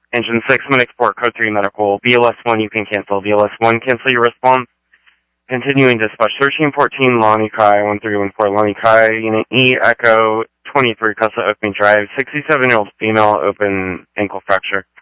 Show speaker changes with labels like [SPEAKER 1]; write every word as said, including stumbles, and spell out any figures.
[SPEAKER 1] Engine six, medic four, code three, medical. B L S one, you can cancel. B L S one, cancel your response. Continuing dispatch, thirteen fourteen, Lonnie Kai, one three one four, Lonnie Kai, Unit E, Echo, twenty-three, Custom Opening Drive, sixty-seven-year-old female, open ankle fracture.